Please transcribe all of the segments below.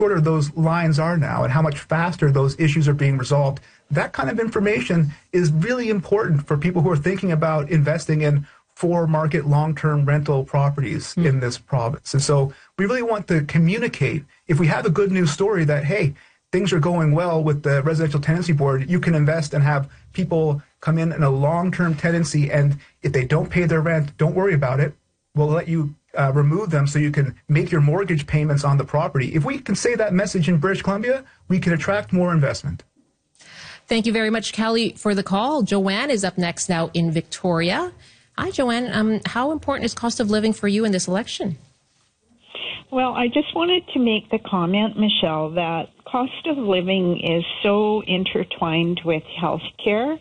shorter those lines are now and how much faster those issues are being resolved. That kind of information is really important for people who are thinking about investing in for-market long-term rental properties in this province. And so we really want to communicate, if we have a good news story that, hey, things are going well with the Residential Tenancy Board, you can invest and have people come in a long-term tenancy, and if they don't pay their rent, don't worry about it. We'll let you remove them so you can make your mortgage payments on the property. If we can say that message in British Columbia, we can attract more investment. Thank you very much, Kelly, for the call. Joanne is up next now in Victoria. Hi, Joanne. How important is cost of living for you in this election? Well, I just wanted to make the comment, Michelle, that cost of living is so intertwined with health care.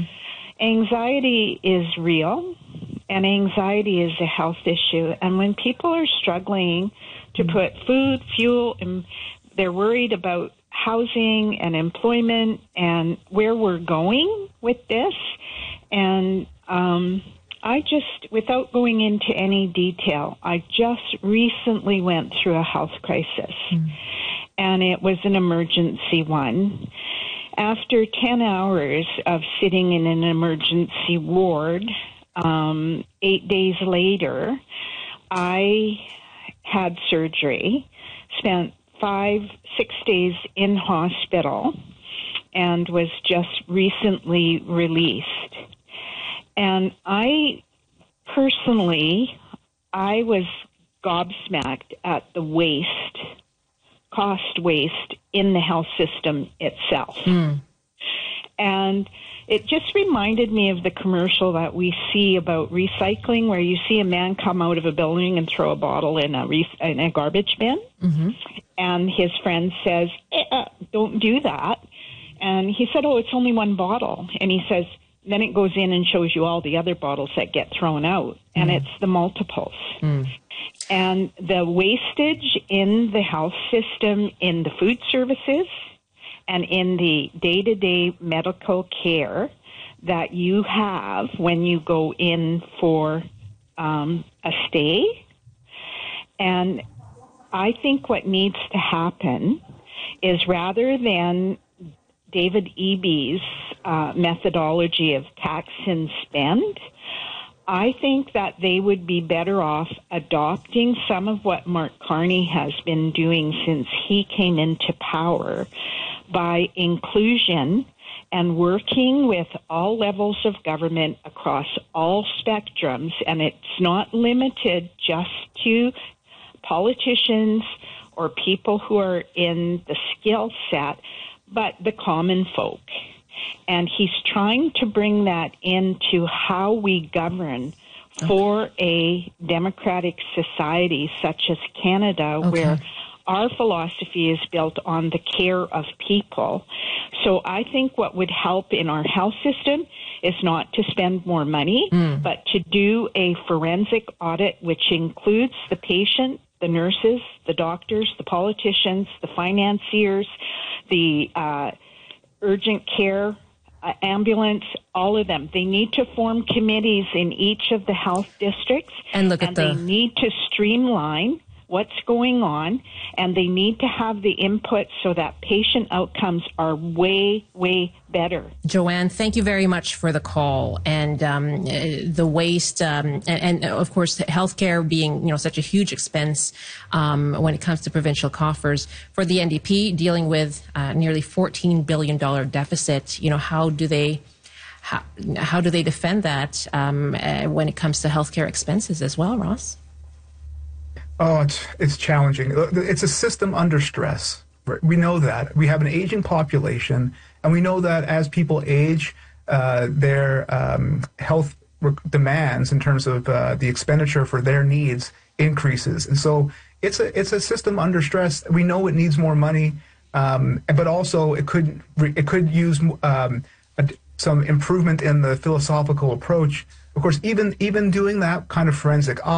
Anxiety is real, and anxiety is a health issue. And when people are struggling to put food, fuel, and they're worried about housing and employment and where we're going with this. And I just, without going into any detail, I just recently went through a health crisis, and it was an emergency one. After 10 hours of sitting in an emergency ward, 8 days later, I had surgery, spent 5-6 days in hospital, and was just recently released. And I personally, I was gobsmacked at the cost waste in the health system itself. And it just reminded me of the commercial that we see about recycling, where you see a man come out of a building and throw a bottle in a garbage bin. And his friend says, don't do that. And he said, oh, it's only one bottle. And he says, then it goes in and shows you all the other bottles that get thrown out. And it's the multiples. And the wastage in the health system, in the food services, and in the day-to-day medical care that you have when you go in for a stay. And I think what needs to happen is, rather than David Eby's methodology of tax and spend, I think that they would be better off adopting some of what Mark Carney has been doing since he came into power, by inclusion and working with all levels of government across all spectrums. And it's not limited just to politicians or people who are in the skill set, but the common folk. And he's trying to bring that into how we govern for a democratic society such as Canada, where our philosophy is built on the care of people. So I think what would help in our health system is not to spend more money, but to do a forensic audit, which includes the patient, the nurses, the doctors, the politicians, the financiers, the urgent care, ambulance, all of them. They need to form committees in each of the health districts, and they need to streamline what's going on, and they need to have the input so that patient outcomes are way, way better. Joanne, thank you very much for the call. And the waste, and of course, healthcare being such a huge expense when it comes to provincial coffers. For the NDP, dealing with nearly $14 billion deficit, how do they defend that when it comes to healthcare expenses as well, Ross? Oh, it's challenging. It's a system under stress. We know that. We have an aging population, and we know that as people age, their health demands in terms of the expenditure for their needs increases. And so it's a system under stress. We know it needs more money, but also it could use some improvement in the philosophical approach. Of course, even doing that kind of forensic